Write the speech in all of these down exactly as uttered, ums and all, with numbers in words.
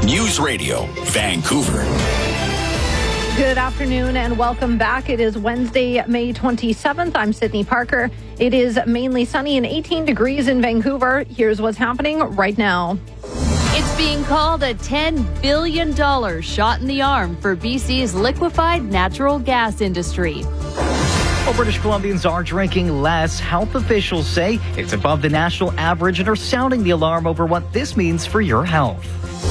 News Radio, Vancouver. Good afternoon and welcome back. It is Wednesday, May twenty-seventh. I'm Sydney Parker. It is mainly sunny and eighteen degrees in Vancouver. Here's what's happening right now. It's being called a ten billion dollars shot in the arm for B C's liquefied natural gas industry. Well, British Columbians are drinking less. Health officials say it's above the national average and are sounding the alarm over what this means for your health.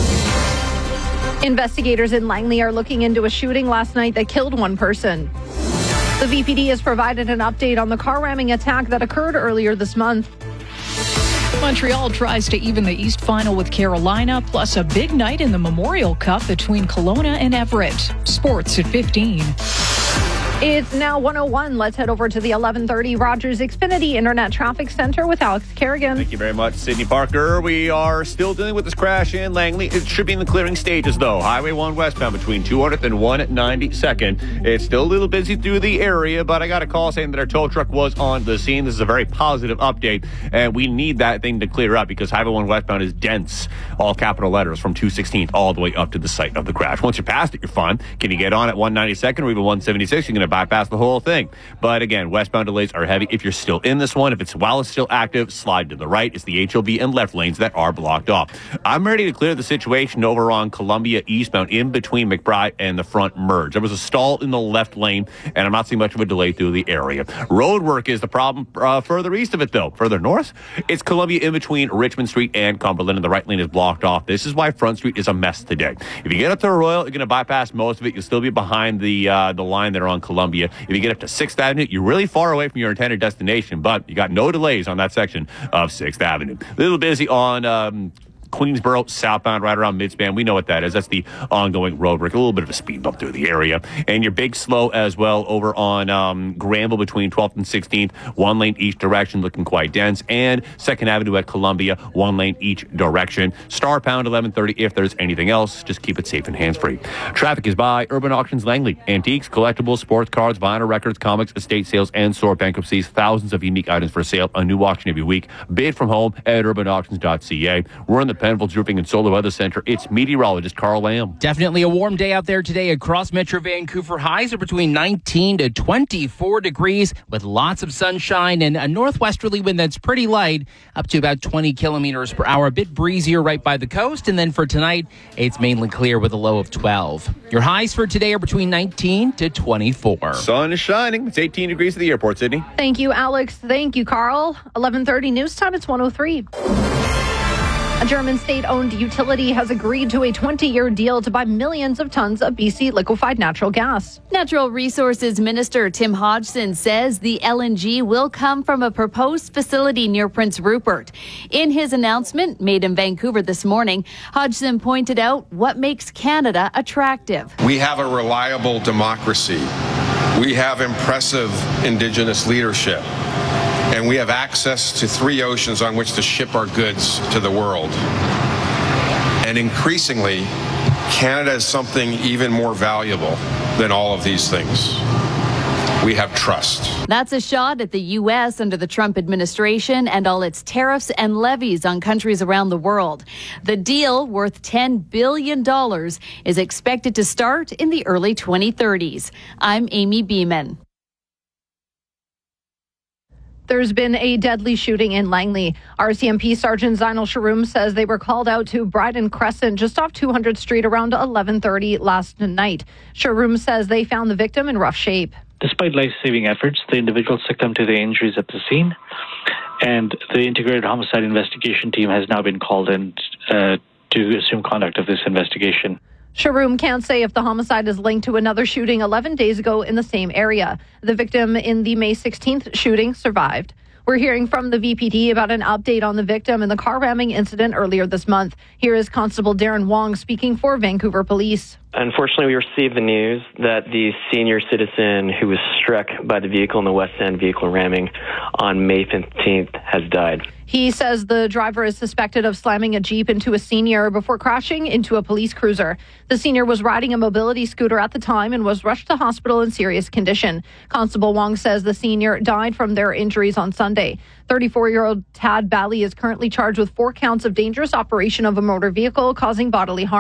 Investigators in Langley are looking into a shooting last night that killed one person. The V P D has provided an update on the car ramming attack that occurred earlier this month. Montreal tries to even the East final with Carolina, plus a big night in the Memorial Cup between Kelowna and Everett. Sports at fifteen. It's now one oh one. Let's head over to the eleven thirty Rogers Xfinity Internet Traffic Center with Alex Kerrigan. Thank you very much, Sydney Parker. We are still dealing with this crash in Langley. It should be in the clearing stages, though. Highway one westbound between two hundredth and one ninety-second. It's still a little busy through the area, but I got a call saying that our tow truck was on the scene. This is a very positive update, and we need that thing to clear up because Highway one westbound is dense, all capital letters, from two sixteenth all the way up to the site of the crash. Once you're past it, you're fine. Can you get on at one ninety-second or even one seventy-six? You're going to bypass the whole thing. But again, westbound delays are heavy. If you're still in this one, if it's while it's still active, slide to the right. It's the H O V and left lanes that are blocked off. I'm ready to clear the situation over on Columbia eastbound in between McBride and the front merge. There was a stall in the left lane, and I'm not seeing much of a delay through the area. Road work is the problem uh, further east of it, though. Further north, it's Columbia in between Richmond Street and Cumberland, and the right lane is blocked off. This is why Front Street is a mess today. If you get up to Royal, you're going to bypass most of it. You'll still be behind the uh, the line that are on Columbia. If you get up to sixth Avenue, you're really far away from your intended destination, but you got no delays on that section of sixth Avenue. A little busy on um, Queensboro, southbound, right around midspan. We know what that is. That's the ongoing road work. A little bit of a speed bump through the area. And your big slow as well over on um, Granville between twelfth and sixteenth. One lane each direction, looking quite dense. And second Avenue at Columbia, one lane each direction. Star Pound eleven thirty. If there's anything else, just keep it safe and hands-free. Traffic is by Urban Auctions Langley. Antiques, collectibles, sports cards, vinyl records, comics, estate sales, and store bankruptcies. Thousands of unique items for sale. A new auction every week. Bid from home at urban auctions dot c a. We're in the Penfolds Roofing and Solar Weather Center. It's meteorologist Carl Lamb. Definitely a warm day out there today across Metro Vancouver. Highs are between nineteen to twenty-four degrees with lots of sunshine and a northwesterly wind that's pretty light, up to about twenty kilometers per hour. A bit breezier right by the coast. And then for tonight, it's mainly clear with a low of twelve. Your highs for today are between nineteen to twenty-four. Sun is shining. It's eighteen degrees at the airport, Sydney. Thank you, Alex. Thank you, Carl. eleven thirty news time. It's one oh three. A German state-owned utility has agreed to a twenty-year deal to buy millions of tons of B C liquefied natural gas. Natural Resources Minister Tim Hodgson says the L N G will come from a proposed facility near Prince Rupert. In his announcement made in Vancouver this morning, Hodgson pointed out what makes Canada attractive. We have a reliable democracy. We have impressive Indigenous leadership. And we have access to three oceans on which to ship our goods to the world. And increasingly, Canada is something even more valuable than all of these things. We have trust. That's a shot at the U S under the Trump administration and all its tariffs and levies on countries around the world. The deal, worth ten billion dollars, is expected to start in the early twenty thirties. I'm Amy Beeman. There's been a deadly shooting in Langley. R C M P Sergeant Zainal Sharoom says they were called out to Bryden Crescent just off two hundredth Street around eleven thirty last night. Sharoom says they found the victim in rough shape. Despite life-saving efforts, the individual succumbed to the injuries at the scene, and the Integrated Homicide Investigation Team has now been called in uh, to assume conduct of this investigation. Sharoom can't say if the homicide is linked to another shooting eleven days ago in the same area. The victim in the May sixteenth shooting survived. We're hearing from the V P D about an update on the victim in the car ramming incident earlier this month. Here is Constable Darren Wong speaking for Vancouver Police. Unfortunately, we received the news that the senior citizen who was struck by the vehicle in the West End vehicle ramming on May fifteenth has died. He says the driver is suspected of slamming a Jeep into a senior before crashing into a police cruiser. The senior was riding a mobility scooter at the time and was rushed to hospital in serious condition. Constable Wong says the senior died from their injuries on Sunday. thirty-four-year-old Tad Bally is currently charged with four counts of dangerous operation of a motor vehicle causing bodily harm.